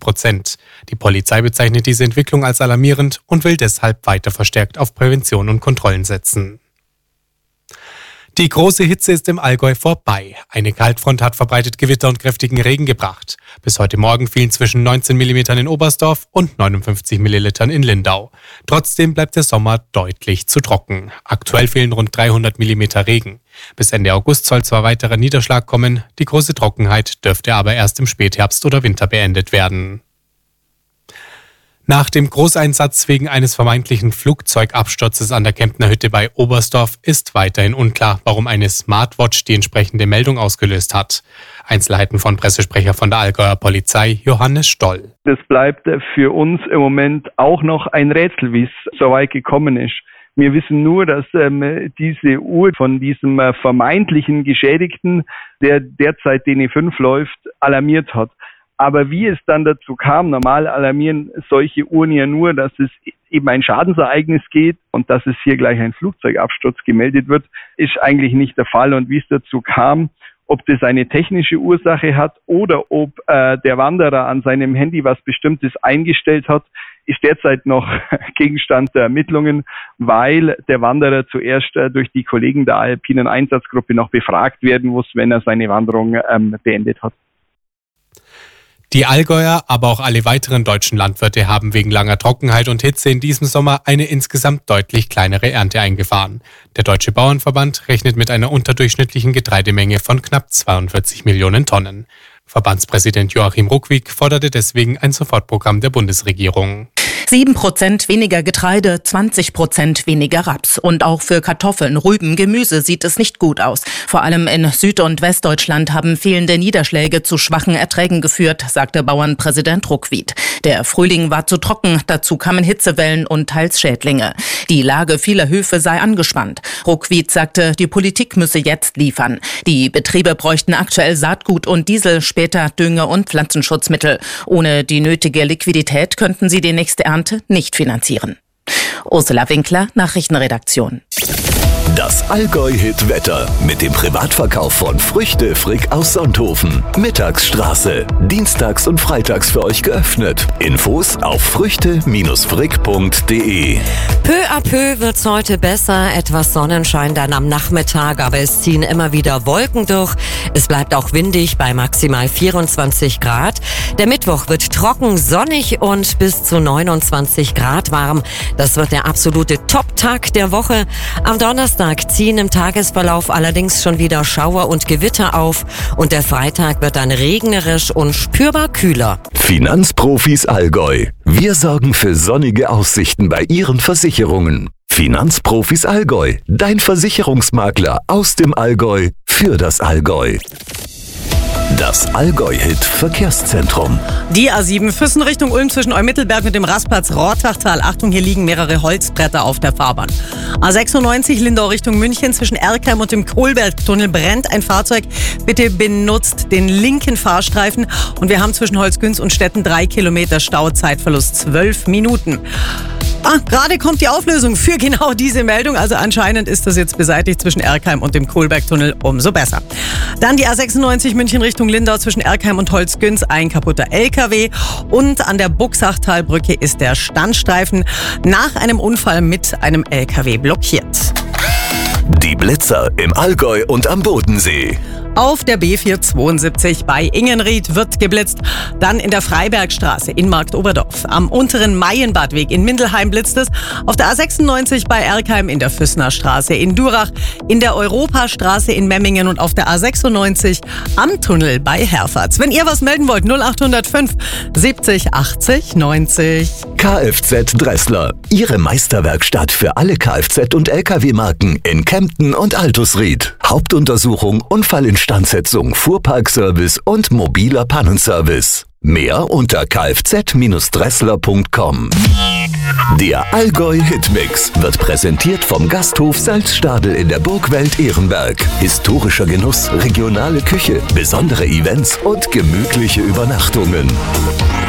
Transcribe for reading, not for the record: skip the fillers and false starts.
5%. Die Polizei bezeichnet diese Entwicklung als alarmierend und will deshalb weiter verstärkt auf Prävention und Kontrollen setzen. Die große Hitze ist im Allgäu vorbei. Eine Kaltfront hat verbreitet Gewitter und kräftigen Regen gebracht. Bis heute Morgen fielen zwischen 19 mm in Oberstdorf und 59 Millilitern in Lindau. Trotzdem bleibt der Sommer deutlich zu trocken. Aktuell fehlen rund 300 mm Regen. Bis Ende August soll zwar weiterer Niederschlag kommen, die große Trockenheit dürfte aber erst im Spätherbst oder Winter beendet werden. Nach dem Großeinsatz wegen eines vermeintlichen Flugzeugabsturzes an der Kemptner Hütte bei Oberstdorf ist weiterhin unklar, warum eine Smartwatch die entsprechende Meldung ausgelöst hat. Einzelheiten von Pressesprecher von der Allgäuer Polizei, Johannes Stoll. Das bleibt für uns im Moment auch noch ein Rätsel, wie es so weit gekommen ist. Wir wissen nur, dass diese Uhr von diesem vermeintlichen Geschädigten, der derzeit DN5 läuft, alarmiert hat. Aber wie es dann dazu kam, normal alarmieren solche Uhren ja nur, dass es eben ein Schadensereignis geht und dass es hier gleich ein Flugzeugabsturz gemeldet wird, ist eigentlich nicht der Fall. Und wie es dazu kam, ob das eine technische Ursache hat oder ob der Wanderer an seinem Handy was Bestimmtes eingestellt hat, ist derzeit noch Gegenstand der Ermittlungen, weil der Wanderer zuerst durch die Kollegen der Alpinen Einsatzgruppe noch befragt werden muss, wenn er seine Wanderung beendet hat. Die Allgäuer, aber auch alle weiteren deutschen Landwirte haben wegen langer Trockenheit und Hitze in diesem Sommer eine insgesamt deutlich kleinere Ernte eingefahren. Der Deutsche Bauernverband rechnet mit einer unterdurchschnittlichen Getreidemenge von knapp 42 Millionen Tonnen. Verbandspräsident Joachim Ruckwieg forderte deswegen ein Sofortprogramm der Bundesregierung. 7% weniger Getreide, 20% weniger Raps. Und auch für Kartoffeln, Rüben, Gemüse sieht es nicht gut aus. Vor allem in Süd- und Westdeutschland haben fehlende Niederschläge zu schwachen Erträgen geführt, sagte Bauernpräsident Ruckwied. Der Frühling war zu trocken, dazu kamen Hitzewellen und teils Schädlinge. Die Lage vieler Höfe sei angespannt. Ruckwied sagte, die Politik müsse jetzt liefern. Die Betriebe bräuchten aktuell Saatgut und Diesel, später Dünger und Pflanzenschutzmittel. Ohne die nötige Liquidität könnten sie die nächste Ernte nicht finanzieren. Ursula Winkler, Nachrichtenredaktion. Das Allgäu-Hit-Wetter mit dem Privatverkauf von Früchte Frick aus Sonthofen. Mittagsstraße. Dienstags und freitags für euch geöffnet. Infos auf früchte-frick.de. Peu à peu wird's heute besser. Etwas Sonnenschein dann am Nachmittag, aber es ziehen immer wieder Wolken durch. Es bleibt auch windig bei maximal 24 Grad. Der Mittwoch wird trocken, sonnig und bis zu 29 Grad warm. Das wird der absolute Top-Tag der Woche. Am Donnerstag ziehen im Tagesverlauf allerdings schon wieder Schauer und Gewitter auf und der Freitag wird dann regnerisch und spürbar kühler. Finanzprofis Allgäu. Wir sorgen für sonnige Aussichten bei Ihren Versicherungen. Finanzprofis Allgäu. Dein Versicherungsmakler aus dem Allgäu für das Allgäu. Das Allgäu-Hit-Verkehrszentrum. Die A7 Füssen Richtung Ulm zwischen Eumittelberg mit dem Rastplatz Rohrtachtal. Achtung, hier liegen mehrere Holzbretter auf der Fahrbahn. A96 Lindau Richtung München zwischen Erkheim und dem Kohlbergtunnel brennt ein Fahrzeug. Bitte benutzt den linken Fahrstreifen. Und wir haben zwischen Holzgünz und Stetten 3 Kilometer Stau, Zeitverlust 12 Minuten. Gerade kommt die Auflösung für genau diese Meldung. Also anscheinend ist das jetzt beseitigt zwischen Erkheim und dem Kohlbergtunnel. Umso besser. Dann die A96 München Richtung Lindau zwischen Erkheim und Holzgünz. Ein kaputter LKW. Und an der Buxachtalbrücke ist der Standstreifen nach einem Unfall mit einem LKW blockiert. Die Blitzer im Allgäu und am Bodensee. Auf der B472 bei Ingenried wird geblitzt. Dann in der Freibergstraße in Marktoberdorf. Am unteren Maienbadweg in Mindelheim blitzt es. Auf der A96 bei Erkheim, in der Füssner Straße in Durach, in der Europastraße in Memmingen und auf der A96 am Tunnel bei Herford. Wenn ihr was melden wollt, 0805 70 80 90. Kfz Dressler. Ihre Meisterwerkstatt für alle Kfz- und Lkw-Marken in Kempten und Altusried. Hauptuntersuchung, Unfallinstandsetzung, Fuhrparkservice und mobiler Pannenservice. Mehr unter kfz-dressler.com. Der Allgäu Hitmix wird präsentiert vom Gasthof Salzstadel in der Burgwelt Ehrenberg. Historischer Genuss, regionale Küche, besondere Events und gemütliche Übernachtungen.